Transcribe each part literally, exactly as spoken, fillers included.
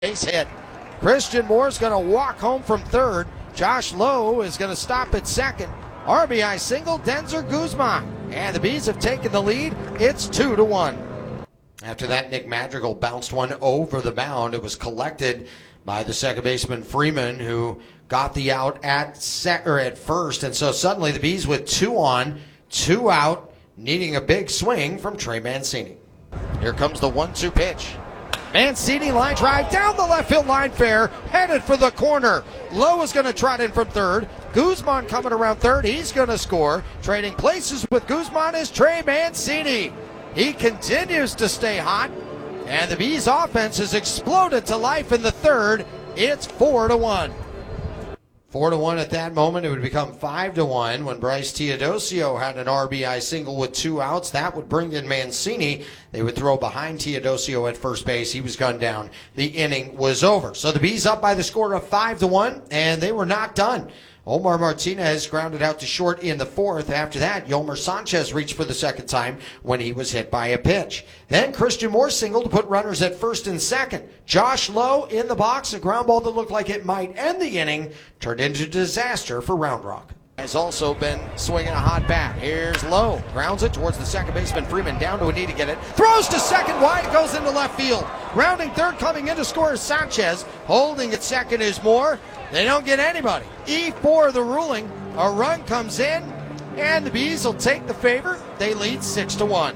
Base hit. Christian Moore's going to walk home from third. Josh Lowe is going to stop at second. R B I single, Denzer Guzman. And the Bees have taken the lead. It's two to one. After that, Nick Madrigal bounced one over the mound. It was collected by the second baseman Freeman, who got the out at sec- or at first. And so suddenly the Bees with two on, two out, needing a big swing from Trey Mancini. Here comes the one two pitch. Mancini line drive down the left field line fair, headed for the corner. Lowe is going to trot in from third. Guzman coming around third. He's going to score. Trading places with Guzman is Trey Mancini. He continues to stay hot, and the Bees offense has exploded to life in the third. It's four to one. Four to one at that moment. It would become five to one when Bryce Teodosio had an R B I single with two outs. That would bring in Mancini. They would throw behind Teodosio at first base. He was gunned down. The inning was over. So the Bees up by the score of five to one, and they were not done. Omar Martinez grounded out to short in the fourth. After that, Yolmer Sanchez reached for the second time when he was hit by a pitch. Then Christian Moore singled to put runners at first and second. Josh Lowe in the box, a ground ball that looked like it might end the inning, turned into disaster for Round Rock. Has also been swinging a hot bat. Here's Lowe. Grounds it towards the second baseman Freeman. Down to a knee to get it. Throws to second wide. Goes into left field. Rounding third, coming in to score is Sanchez. Holding at second is Moore. They don't get anybody. E four the ruling. A run comes in, and the Bees will take the favor. They lead six to one.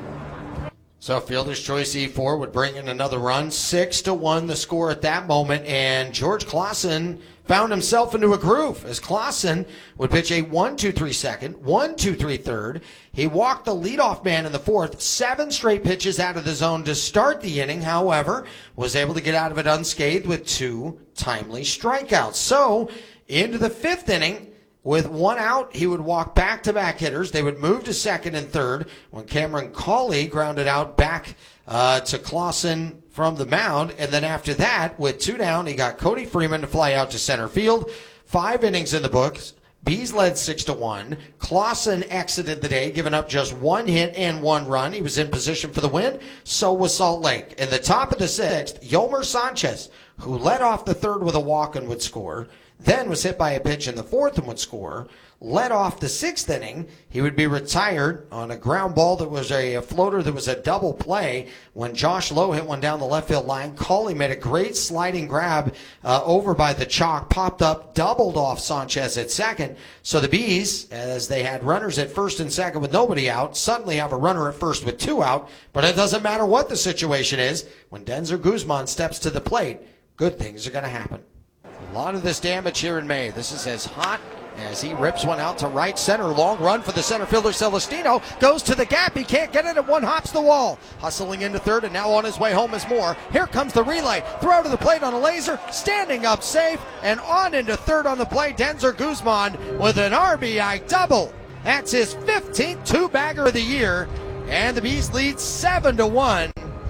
So Fielder's Choice E four would bring in another run. six to one the score at that moment, and George Clausen found himself into a groove as Clausen would pitch a one two three second, one two three third. He walked the leadoff man in the fourth, seven straight pitches out of the zone to start the inning, however, was able to get out of it unscathed with two timely strikeouts. So into the fifth inning, with one out, he would walk back-to-back hitters. They would move to second and third when Cameron Cawley grounded out back uh, to Clausen from the mound. And then after that, with two down, he got Cody Freeman to fly out to center field. Five innings in the books. Bees led six to one. Clausen exited the day, giving up just one hit and one run. He was in position for the win. So was Salt Lake. In the top of the sixth, Yolmer Sanchez, who led off the third with a walk and would score, then was hit by a pitch in the fourth and would score. Led off the sixth inning. He would be retired on a ground ball that was a, a floater that was a double play when Josh Lowe hit one down the left field line. Cawley made a great sliding grab uh, over by the chalk, popped up, doubled off Sanchez at second. So the Bees, as they had runners at first and second with nobody out, suddenly have a runner at first with two out. But it doesn't matter what the situation is. When Denzer Guzman steps to the plate, good things are going to happen. A lot of this damage here in May. This is as hot as he rips one out to right center. Long run for the center fielder Celestino. Goes to the gap. He can't get it, and one hops the wall. Hustling into third, and now on his way home is Moore. Here comes the relay. Throw to the plate on a laser. Standing up safe, and on into third on the play. Denzer Guzman with an R B I double. That's his fifteenth two-bagger of the year, and the Bees lead seven to one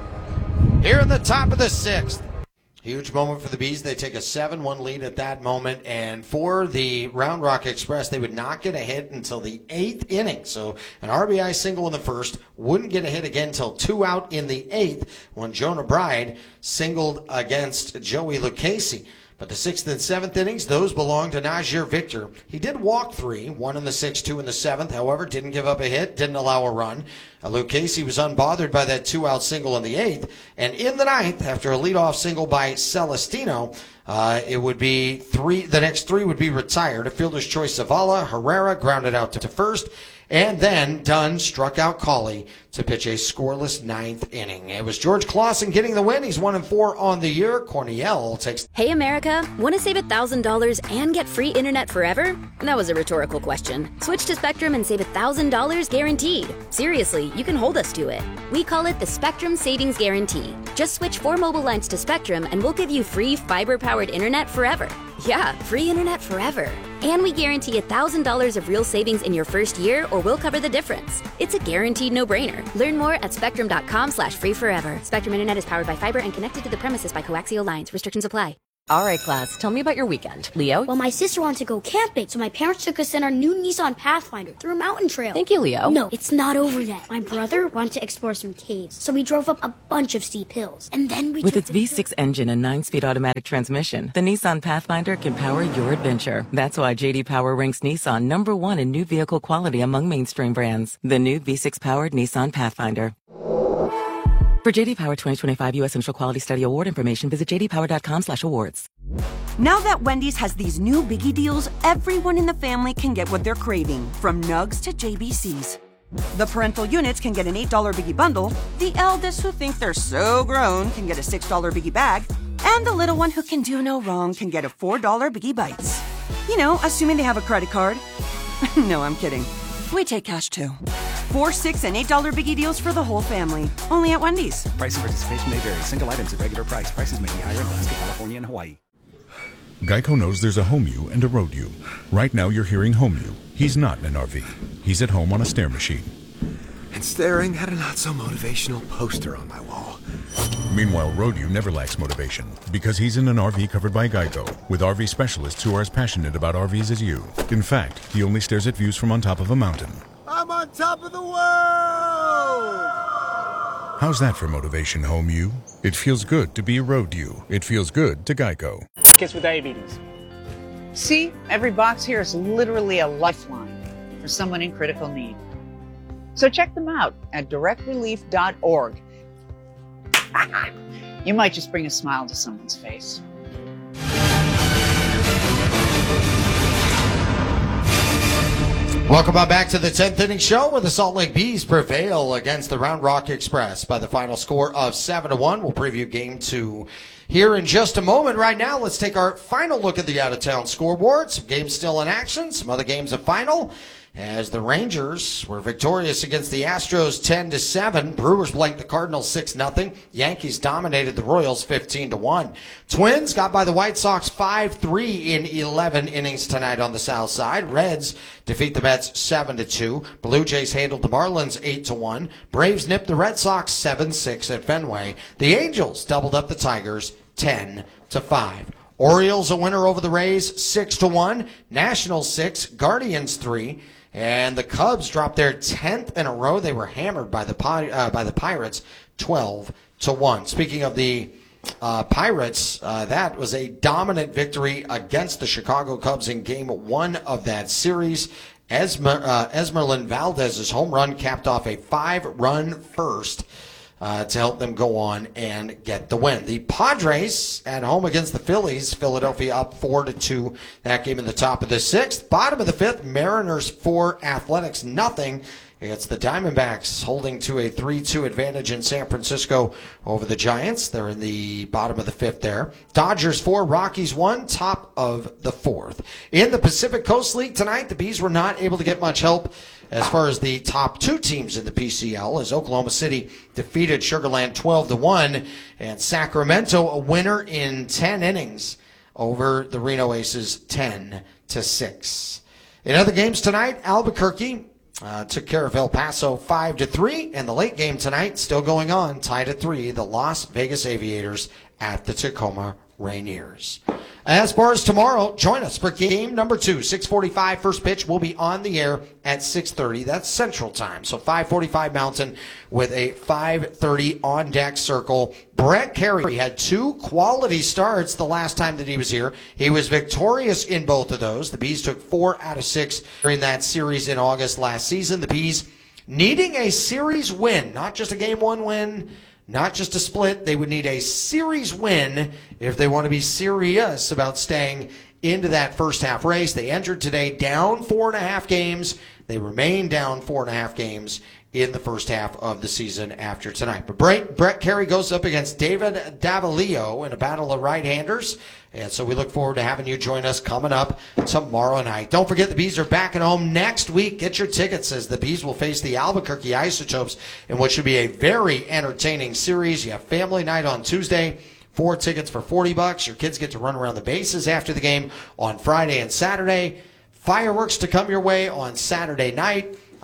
here in the top of the sixth. Huge moment for the Bees. They take a seven one lead at that moment. And for the Round Rock Express, they would not get a hit until the eighth inning. So an R B I single in the first, wouldn't get a hit again until two out in the eighth when Jonah Bride singled against Joey Lucchesi. But the sixth and seventh innings, those belong to Najir Victor. He did walk three, one in the sixth, two in the seventh. However, didn't give up a hit, didn't allow a run. Uh, Lucchesi was unbothered by that two-out single in the eighth. And in the ninth, after a leadoff single by Celestino, uh, it would be three. The next three would be retired. A Fielder's Choice Zavala, Herrera grounded out to, to first. And then Dunn struck out Cawley to pitch a scoreless ninth inning. It was George Clausen getting the win. He's one and four on the year. Cornell takes. Hey, America, want to save one thousand dollars and get free internet forever? That was a rhetorical question. Switch to Spectrum and save one thousand dollars guaranteed. Seriously, you can hold us to it. We call it the Spectrum Savings Guarantee. Just switch four mobile lines to Spectrum and we'll give you free fiber-powered internet forever. Yeah, free internet forever. And we guarantee one thousand dollars of real savings in your first year, or we'll cover the difference. It's a guaranteed no-brainer. Learn more at spectrum.com slash free forever. Spectrum Internet is powered by fiber and connected to the premises by coaxial lines. Restrictions apply. All right, class, tell me about your weekend. Leo? Well, my sister wanted to go camping, so my parents took us in our new Nissan Pathfinder through a mountain trail. Thank you, Leo. No, it's not over yet. My brother wanted to explore some caves, so we drove up a bunch of steep hills. And then we With its V six engine and nine-speed automatic transmission, the Nissan Pathfinder can power your adventure. That's why J D Power ranks Nissan number one in new vehicle quality among mainstream brands. The new V six-powered Nissan Pathfinder. For J D Power twenty twenty-five U S Initial Quality Study Award information, visit j d power dot com slash awards. Now that Wendy's has these new biggie deals, everyone in the family can get what they're craving, from nugs to J B Cs. The parental units can get an eight dollar biggie bundle, the eldest who think they're so grown can get a six dollar biggie bag, and the little one who can do no wrong can get a four dollar biggie bites. You know, assuming they have a credit card. No, I'm kidding. We take cash too. Four, six, and eight dollar biggie deals for the whole family. Only at Wendy's. Price and participation may vary. Single items at regular price. Prices may be higher in Alaska, California, and Hawaii. Geico knows there's a home you and a road you. Right now you're hearing home you. He's not in an R V. He's at home on a stair machine. And staring at a not-so-motivational poster on my wall. Meanwhile, road you never lacks motivation because he's in an R V covered by Geico with R V specialists who are as passionate about R Vs as you. In fact, he only stares at views from on top of a mountain. I'm on top of the world! How's that for motivation, home you? It feels good to be a road you. It feels good to Geico. Kids with diabetes. See, every box here is literally a lifeline for someone in critical need. So check them out at direct relief dot org. You might just bring a smile to someone's face. Welcome on back to the tenth inning show, where the Salt Lake Bees prevail against the Round Rock Express by the final score of seven to one. We'll preview game two here in just a moment. Right now, let's take our final look at the out-of-town scoreboard. Some games still in action, some other games of final. As the Rangers were victorious against the Astros ten to seven. Brewers blanked the Cardinals six nothing. Yankees dominated the Royals fifteen to one. Twins got by the White Sox five three in eleven innings tonight on the South Side. Reds defeat the Mets seven to two. Blue Jays handled the Marlins eight to one. Braves nipped the Red Sox seven six at Fenway. The Angels doubled up the Tigers ten to five. Orioles a winner over the Rays six to one. Nationals six, Guardians three. And the Cubs dropped their tenth in a row. They were hammered by the uh, by the Pirates, twelve to one. Speaking of the uh, Pirates, uh, that was a dominant victory against the Chicago Cubs in Game One of that series. Esmer, uh, Esmeralyn Valdez's home run capped off a five-run first uh, to help them go on and get the win. The Padres at home against the Phillies. Philadelphia up four to two. That game in the top of the sixth. Bottom of the fifth. Mariners four, Athletics nothing. It's the Diamondbacks holding to a three two advantage in San Francisco over the Giants. They're in the bottom of the fifth there. Dodgers four, Rockies one, top of the fourth. In the Pacific Coast League tonight, the Bees were not able to get much help as far as the top two teams in the P C L, as Oklahoma City defeated Sugar Land twelve to one, and Sacramento a winner in ten innings over the Reno Aces ten to six. In other games tonight, Albuquerque Uh, took care of El Paso five to three, and the late game tonight still going on, tied at three, the Las Vegas Aviators at the Tacoma Rainiers. As far as tomorrow, join us for game number two, six forty-five. First pitch will be on the air at six thirty. That's Central Time, so five forty-five Mountain with a five thirty on-deck circle. Brett Carey had two quality starts the last time that he was here. He was victorious in both of those. The Bees took four out of six during that series in August last season. The Bees needing a series win, not just a game one win, not just a split. They would need a series win if they want to be serious about staying into that first half race. They entered today down four and a half games. They remain down four and a half games in the first half of the season after tonight. But Brett, Brett Carey goes up against David Davalillo in a battle of right-handers. And so we look forward to having you join us coming up tomorrow night. Don't forget the Bees are back at home next week. Get your tickets as the Bees will face the Albuquerque Isotopes in what should be a very entertaining series. You have family night on Tuesday. Four tickets for forty bucks. Your kids get to run around the bases after the game on Friday and Saturday. Fireworks to come your way on Saturday night.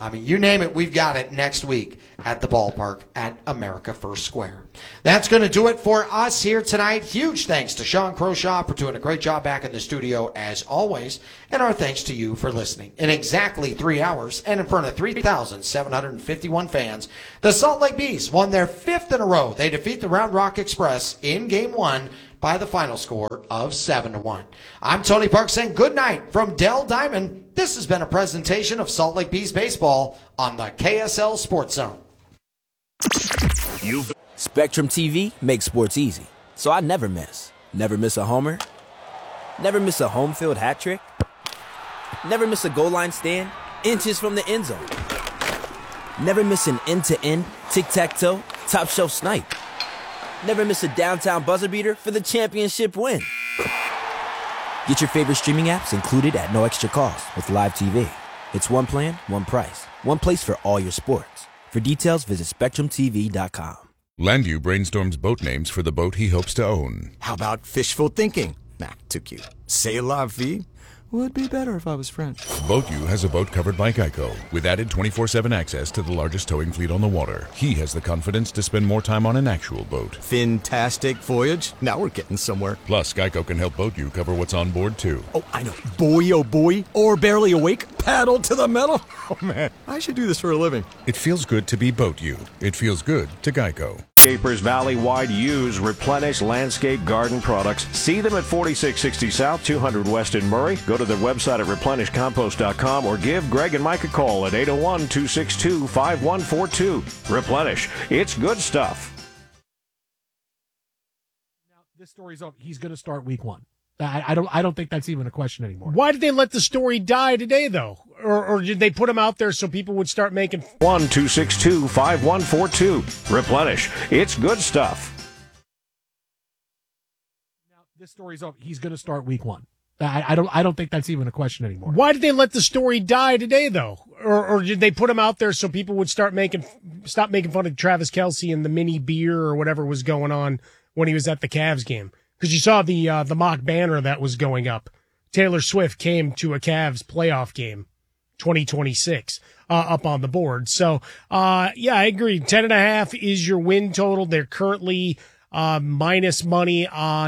I mean, you name it, we've got it next week at the ballpark at America First Square. That's going to do it for us here tonight. Huge thanks to Sean Croshaw for doing a great job back in the studio as always. And our thanks to you for listening. In exactly three hours and in front of three thousand seven hundred fifty-one fans, the Salt Lake Bees won their fifth in a row. They defeat the Round Rock Express in game one by the final score of seven to one. I'm Tony Park saying good night from Dell Diamond. This has been a presentation of Salt Lake Bees baseball on the K S L Sports Zone. You've Spectrum T V makes sports easy, so I never miss. Never miss a homer. Never miss a home field hat trick. Never miss a goal line stand, inches from the end zone. Never miss an end-to-end, tic-tac-toe, top-shelf snipe. Never miss a downtown buzzer beater for the championship win. Get your favorite streaming apps included at no extra cost with Live T V. It's one plan, one price, one place for all your sports. For details, visit spectrum t v dot com. Landau brainstorms boat names for the boat he hopes to own. How about fishful thinking? Nah, too cute. C'est la vie? Would be better if I was French. BoatU has a boat covered by Geico with added twenty-four seven access to the largest towing fleet on the water. He has the confidence to spend more time on an actual boat. Fantastic voyage. Now we're getting somewhere. Plus, Geico can help BoatU cover what's on board, too. Oh, I know. Boy, oh boy. Or barely awake. Paddle to the metal. Oh, man. I should do this for a living. It feels good to be BoatU. It feels good to Geico. Landscapers Valley-wide use Replenish Landscape Garden Products. See them at forty-six sixty South, two hundred West in Murray. Go to their website at replenish compost dot com or give Greg and Mike a call at eight oh one, two six two, five one four two. Replenish. It's good stuff. Now, this story's over. He's going to start week one. I, I don't. I don't think that's even a question anymore. Why did they let the story die today, though? Or, or did they put him out there so people would start making one two six two five one four two? Replenish. It's good stuff. Now this story's over. He's going to start week one. I, I don't. I don't think that's even a question anymore. Why did they let the story die today, though? Or, or did they put him out there so people would start making stop making fun of Travis Kelce and the mini beer or whatever was going on when he was at the Cavs game? Because you saw the uh, the mock banner that was going up. Taylor Swift came to a Cavs playoff game, twenty twenty-six, uh, up on the board. So, uh, yeah, I agree. Ten and a half is your win total. They're currently uh, minus money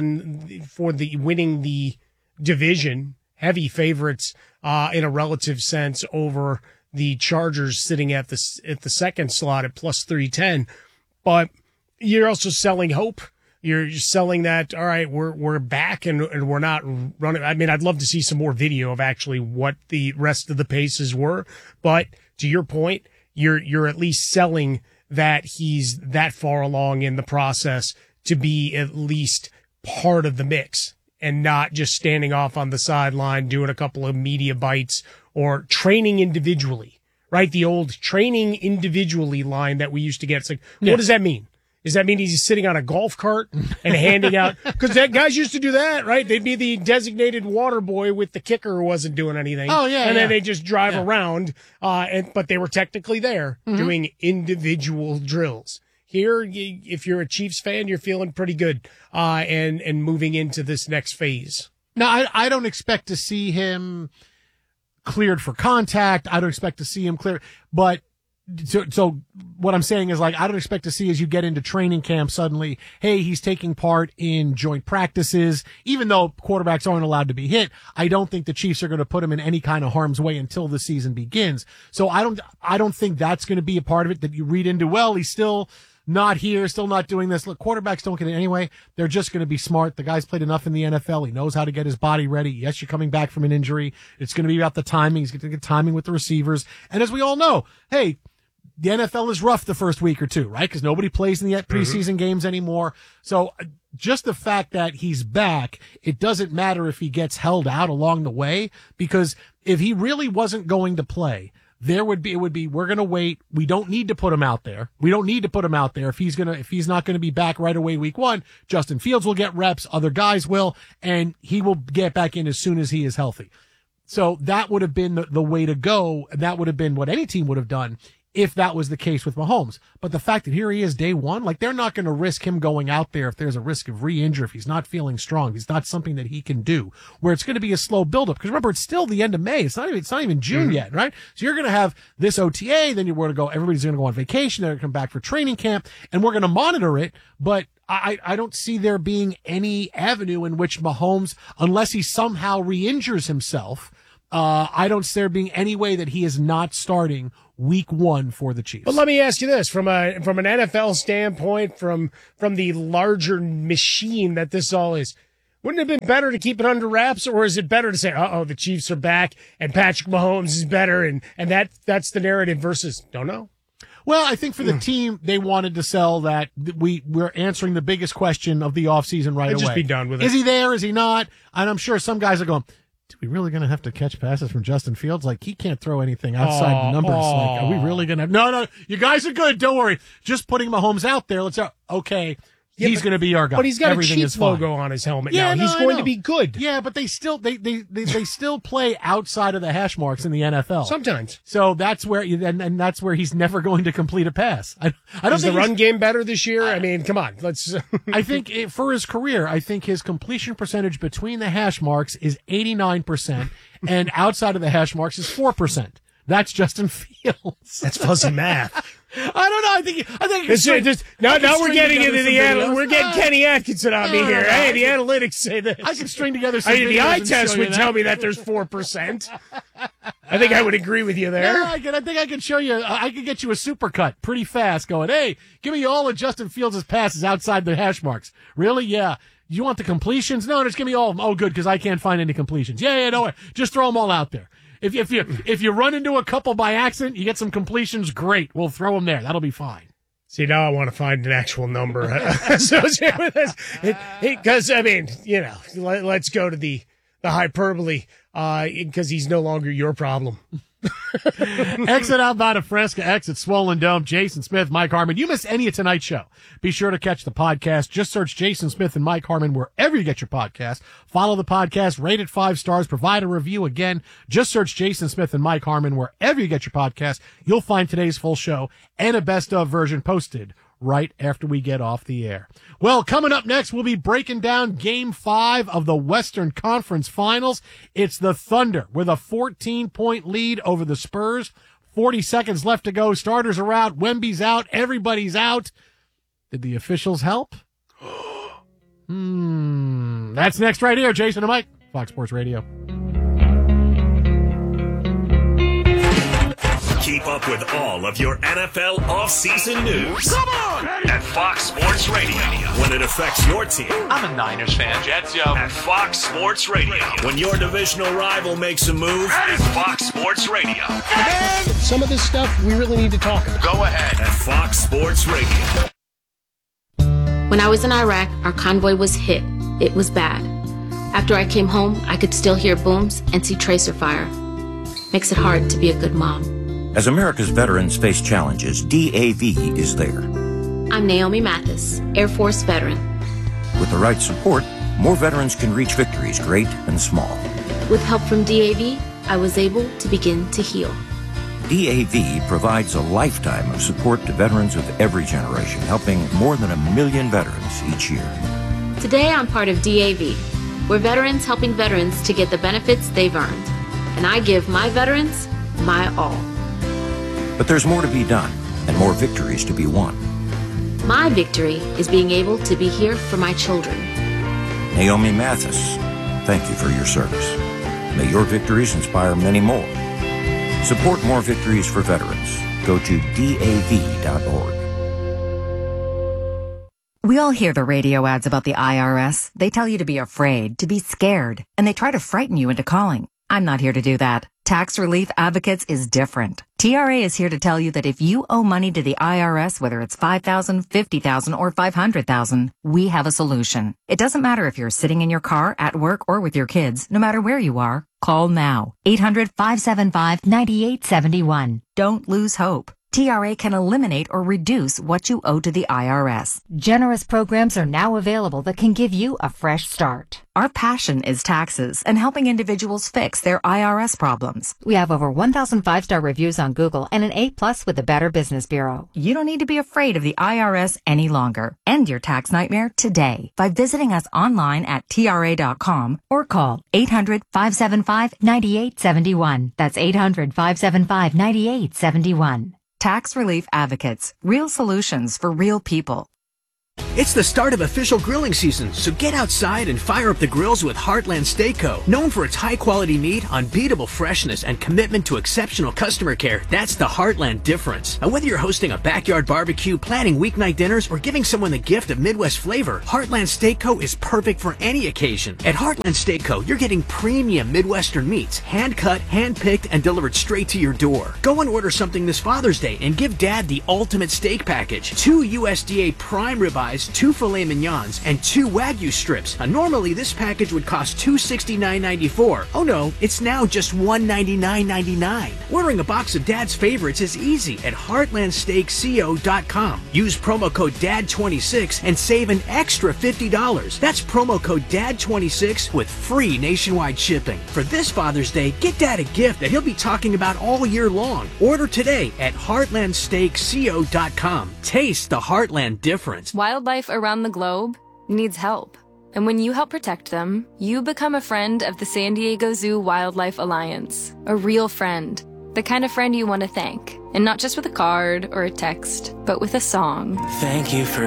on for the winning the division. Heavy favorites uh, in a relative sense over the Chargers, sitting at the at the second slot at plus three ten. But you're also selling hope. You're selling that, all right, we're we're back and, and we're not running. I mean, I'd love to see some more video of actually what the rest of the paces were. But to your point, you're you're at least selling that he's that far along in the process to be at least part of the mix and not just standing off on the sideline doing a couple of media bites or training individually, right? The old training individually line that we used to get. It's like, yeah. What does that mean? Does that mean he's sitting on a golf cart and handing out? Because that guys used to do that, right? They'd be the designated water boy with the kicker who wasn't doing anything. Oh yeah, and yeah. then they just drive yeah. around, uh, and but they were technically there mm-hmm. doing individual drills. Here, you, if you're a Chiefs fan, you're feeling pretty good, uh, and and moving into this next phase. Now, I I don't expect to see him cleared for contact. I don't expect to see him clear, but. So, so what I'm saying is, like, I don't expect to see as you get into training camp suddenly, hey, he's taking part in joint practices, even though quarterbacks aren't allowed to be hit. I don't think the Chiefs are going to put him in any kind of harm's way until the season begins. So I don't, I don't think that's going to be a part of it that you read into, well, he's still not here, still not doing this. Look, quarterbacks don't get it anyway. They're just going to be smart. The guy's played enough in the N F L. He knows how to get his body ready. Yes, you're coming back from an injury. It's going to be about the timing. He's going to get timing with the receivers. And as we all know, hey, the N F L is rough the first week or two, right? Because nobody plays in the preseason mm-hmm. games anymore. So just the fact that he's back, it doesn't matter if he gets held out along the way, because if he really wasn't going to play, there would be, it would be, we're going to wait. We don't need to put him out there. We don't need to put him out there. If he's going to, if he's not going to be back right away week one, Justin Fields will get reps, other guys will, and he will get back in as soon as he is healthy. So that would have been the, the way to go. And that would have been what any team would have done if that was the case with Mahomes. But the fact that here he is day one, like they're not going to risk him going out there if there's a risk of re-injury, if he's not feeling strong, if he's not something that he can do, where it's going to be a slow buildup. Because remember, it's still the end of May. It's not even, it's not even June mm-hmm. yet, right? So you're going to have this O T A, then you're going to go, everybody's going to go on vacation, they're going to come back for training camp, and we're going to monitor it. But I, I don't see there being any avenue in which Mahomes, unless he somehow re-injures himself, uh, I don't see there being any way that he is not starting week one for the Chiefs. But let me ask you this, from a from an N F L standpoint, from from the larger machine that this all is, wouldn't it have been better to keep it under wraps, or is it better to say, uh-oh, the Chiefs are back and Patrick Mahomes is better, and, and that that's the narrative versus, don't know? Well, I think for the team, they wanted to sell that we, we're answering the biggest question of the offseason right I'd away. Just be done with it. Is he there? Is he not? And I'm sure some guys are going, are we really going to have to catch passes from Justin Fields? Like, he can't throw anything outside oh, the numbers. Oh. Like, are we really going to? No, no, you guys are good. Don't worry. Just putting Mahomes out there. Let's go. Okay. Yeah, he's going to be our guy. But he's got Everything a Chiefs logo on his helmet yeah, now. No, he's going to be good. Yeah, but they still they, they, they, they still play outside of the hash marks in the N F L. Sometimes. So that's where you, and, and that's where he's never going to complete a pass. I, I don't Is think the run game better this year? I mean, come on. Let's I think it, for his career, I think his completion percentage between the hash marks is eighty-nine percent and outside of the hash marks is four percent. That's Justin Fields. That's fuzzy math. I don't know. I think. I think. It's just, now, now we're getting into the anal- we're getting uh, Kenny Atkinson on me no, here. no, no. Hey, the analytics say this. I can string together. Some I mean, the eye videos test and would show you tell that. me that there's four percent. I think I would agree with you there. Yeah, I can. I think I can show you. I can get you a supercut pretty fast. Going, hey, give me all of Justin Fields' passes outside the hash marks. Really? Yeah. You want the completions? No, just give me all of them. Oh, good, because I can't find any completions. Yeah, yeah, no, just throw them all out there. If if you if you run into a couple by accident, you get some completions. Great, we'll throw them there. That'll be fine. See, now I want to find an actual number associated with this, because I mean, you know, let, let's go to the the hyperbole, because uh, he's no longer your problem. Exit outbound of Fresca, exit Swollen Dome. Jason Smith, Mike Harmon. You miss any of tonight's show, be sure to catch the podcast. Just search Jason Smith and Mike Harmon wherever you get your podcast. Follow the podcast, rate it five stars, provide a review. Again, just search Jason Smith and Mike Harmon wherever you get your podcast. You'll find today's full show and a best of version posted right after we get off the air. Well, coming up next, we'll be breaking down game five of the Western Conference Finals. It's the Thunder with a fourteen-point lead over the Spurs. forty seconds left to go. Starters are out. Wemby's out. Everybody's out. Did the officials help? Hmm. That's next right here. Jason and Mike, Fox Sports Radio. Keep up with all of your N F L offseason news. Come on! At Fox Sports Radio. When it affects your team. I'm a Niners fan. Jets, yo. At Fox Sports Radio. When your divisional rival makes a move. At Fox Sports Radio. And some of this stuff we really need to talk about. Go ahead. At Fox Sports Radio. When I was in Iraq, our convoy was hit. It was bad. After I came home, I could still hear booms and see tracer fire. Makes it hard to be a good mom. As America's veterans face challenges, D A V is there. I'm Naomi Mathis, Air Force veteran. With the right support, more veterans can reach victories, great and small. With help from D A V, I was able to begin to heal. D A V provides a lifetime of support to veterans of every generation, helping more than a million veterans each year. Today, I'm part of D A V. We're veterans helping veterans to get the benefits they've earned. And I give my veterans my all. But there's more to be done and more victories to be won. My victory is being able to be here for my children. Naomi Mathis, thank you for your service. May your victories inspire many more. Support more victories for veterans. Go to D A V dot org. We all hear the radio ads about the I R S. They tell you to be afraid, to be scared, and they try to frighten you into calling. I'm not here to do that. Tax Relief Advocates is different. T R A is here to tell you that if you owe money to the I R S, whether it's five thousand dollars, fifty thousand dollars, or five hundred thousand dollars, we have a solution. It doesn't matter if you're sitting in your car, at work, or with your kids. No matter where you are, call now. eight hundred, five seven five, nine eight seven one. Don't lose hope. T R A can eliminate or reduce what you owe to the I R S. Generous programs are now available that can give you a fresh start. Our passion is taxes and helping individuals fix their I R S problems. We have over one thousand five-star reviews on Google and an A plus with the Better Business Bureau. You don't need to be afraid of the I R S any longer. End your tax nightmare today by visiting us online at T R A dot com or call eight hundred, five seven five, nine eight seven one. That's eight hundred, five seven five, nine eight seven one. Tax Relief Advocates. Real solutions for real people. It's the start of official grilling season, so get outside and fire up the grills with Heartland Steak Co. Known for its high-quality meat, unbeatable freshness, and commitment to exceptional customer care, that's the Heartland difference. And whether you're hosting a backyard barbecue, planning weeknight dinners, or giving someone the gift of Midwest flavor, Heartland Steak Co. is perfect for any occasion. At Heartland Steak Co., you're getting premium Midwestern meats, hand-cut, hand-picked, and delivered straight to your door. Go and order something this Father's Day and give Dad the ultimate steak package. Two U S D A prime ribeyes, two filet mignons, and two Wagyu strips. Now, normally this package would cost two hundred sixty-nine ninety-four. Oh no, it's now just one hundred ninety-nine ninety-nine. Ordering a box of Dad's favorites is easy at heartland steak co dot com. Use promo code D A D twenty-six and save an extra fifty dollars. That's promo code D A D twenty-six with free nationwide shipping. For this Father's Day, get Dad a gift that he'll be talking about all year long. Order today at heartland steak co dot com. Taste the Heartland difference. Wildlife around the globe needs help. And when you help protect them, you become a friend of the San Diego Zoo Wildlife Alliance. A real friend. The kind of friend you want to thank. And not just with a card or a text, but with a song. Thank you for